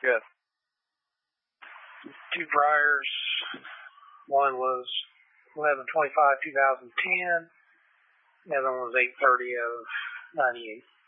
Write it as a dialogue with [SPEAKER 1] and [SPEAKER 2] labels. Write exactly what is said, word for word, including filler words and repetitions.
[SPEAKER 1] Good.
[SPEAKER 2] Two priors. One was eleven twenty-five two thousand ten. The other one was eight thirty of ninety-eight.